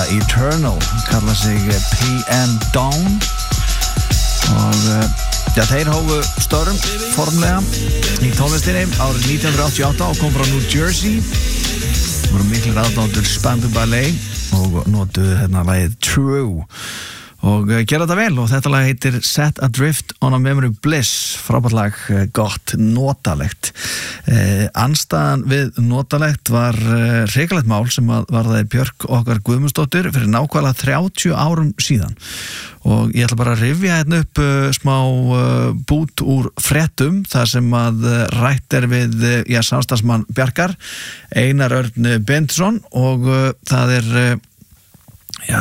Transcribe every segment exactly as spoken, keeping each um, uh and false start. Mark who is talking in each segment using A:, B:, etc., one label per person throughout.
A: eða Eternal, kalla sig P and Down og ja, þeir hófu störm formlega í tónlistinni árið nítján hundruð áttatíu og átta og kom frá New Jersey, voru miklir aðdándur Spandau Ballet og notuðu hérna lagið True og gera þetta vel og þetta lag heitir Set Adrift on a Memory Bliss, frábært lag, gott, notalegt. Eh, anstaðan við notalegt var eh, hrikalegt mál sem að varðaði Björk okkar Guðmundsdóttir fyrir nákvæmlega þrjátíu árum síðan og ég ætla bara að rifja hérna upp uh, smá uh, bút úr fréttum þar sem að uh, rætt er við uh, já, samstarfsmann Bjarkar, Einar Örn Benediktsson og uh, það er uh, já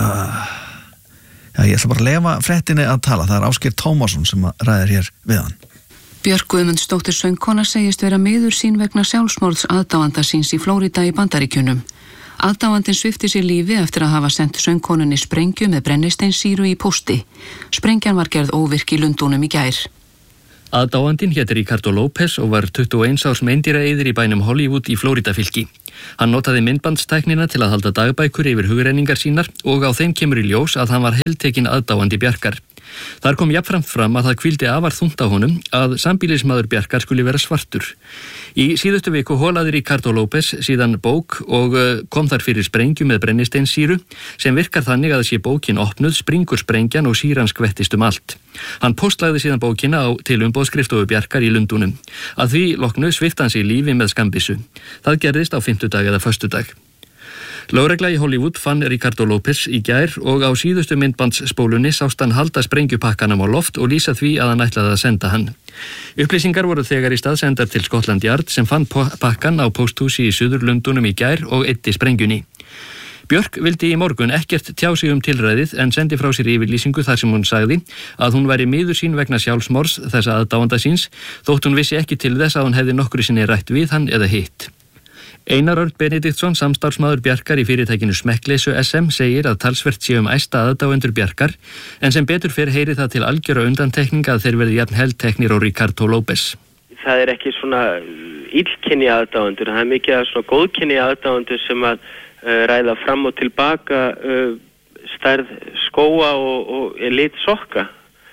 A: Já, ég ætla bara að lefa fréttinni að tala. Það er Ásgeir Tómasson sem ræðir hér við hann.
B: Björk Guðmundsdóttir söngkona segist vera miður sín vegna sjálfsmorðs aðdáanda síns í Flórída í Bandaríkjunum. Aðdáandinn svipti sér lífi eftir að hafa sendt söngkonunni sprengju með brennisteinssýru í pósti. Sprengjan var gerð óvirk í Lundúnum í gær.
C: Aðdáandinn hét Ricardo López og var tuttugu og eins árs meindýraeyðir í bænum Hollywood í Flórídafylki. Hann notaði myndbandstæknina til að halda dagbækur yfir hugrenningar sínar og á þeim kemur í ljós að hann var heltekinn aðdáandi Bjarkar. Þar kom jafnframt fram að það hvíldi afar þungt á honum að sambýlismaður Bjarkar skuli vera svartur. Í síðustu viku holaði Ricardo López síðan bók og kom þar fyrir sprengju með brennisteinssýru sem virkar þannig að sé bókin opnuð, springur sprengjan og sýran skvettist um allt. Hann póstlagði síðan bókina á til umboðsskrifstofu Bjarkar í Lundúnum. Að því loknu svipti hann sig lífi með skambissu. Það gerðist á fimmtudag eða föstudag. Lögregla í Hollywood fann Ricardo López í gær og á síðustu myndbandsspólunni sást hann halda sprengjupakkanum á loft og lýsa því að hann ætlaði að senda hann. Upplýsingar voru þegar í stað sendar til Scotland Yard sem fann pakkan á pósthúsi í Suður-Lundúnum í gær og eyddi sprengjunni. Björk vildi í morgun ekkert tjá sig um tilræðið en sendi frá sér yfirlýsingu þar sem hún sagði að hún væri miður sín vegna sjálfsmorðs þessa aðdáanda síns þótt hún vissi ekki til þess að hún hefði nokkru sinni rætt við hann eða hitt. Einar Örn Benediktsson, samstarfsmaður Bjarkar í fyrirtækinu Smekkleysu S M, segir að talsvert sé um æsta aðdáendur Bjarkar en sem betur fer heyri það til algjöra undantekninga að þeir verði jafn heldteknir og Ricardo López.
D: Það er ekki svona illkynni aðdáendur, það er mikið að svona góðkynni aðdáendur sem að uh, ræða fram og tilbaka uh, stærð skóa og, og lit sokka.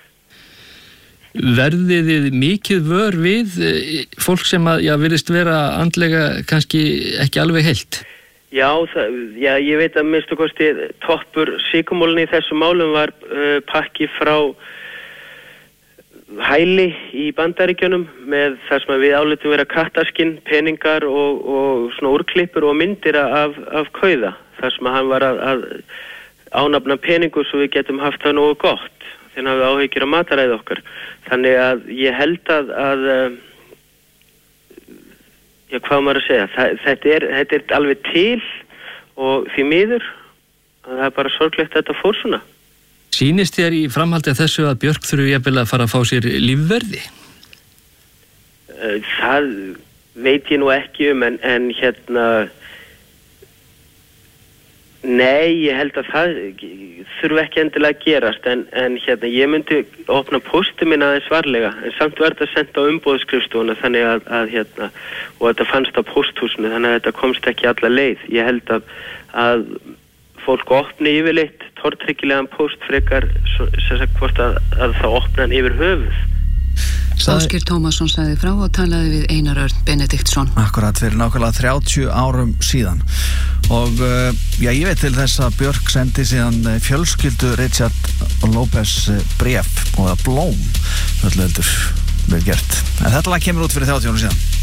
C: Verðið þið mikið vör við fólk sem að, já, virðist vera andlega kannski ekki alveg heilt?
D: Já, það, já, ég veit að minnstu kosti toppur sykumólinn í þessu málum var uh, pakki frá hæli í Bandaríkjunum með það sem við álitum vera kattaskinn, peningar og, og svona úrklippur og myndir af, af kauða. Það sem að hann var að, að ánafna peningur svo við getum haft það nógu gott. Þeir hafði áhyggjur af mataræði okkar. Þannig að ég held að, að já, hvað maður að segja, það, þetta, er, þetta er alveg til og því miður að það er bara sorglegt að þetta fór svona.
C: Sýnist þér í framhaldi af þessu að Björk þurfi jafnvel að fara að fá sér lífverði?
D: Það veit ég nú ekki um en, en hérna nei, ég held að það þurfi ekki endilega að gerast en, en hérna, ég myndi opna pósti minn aðeins varlega, en samt var þetta sendt á umboðsskrifstofuna þannig að, að hérna, og þetta fannst á pósthúsinu þannig að þetta komst ekki alla leið. Ég held að, að fólk opni yfirleitt tortryggilegan póst frekar sem sagt hvort að, að það opna hann yfir höfuð.
B: Ásgeir Tómasson sagði frá og talaði við Einar Örn Benediktsson.
A: Akkurat, fyrir nákvæmlega þrjátíu árum síðan. Og já, ég veit til þess að Björk sendi síðan fjölskyldu Richard López bréf og það blóm, öllu heldur vel gert. En þetta lag kemur út fyrir þrjátíu árum síðan.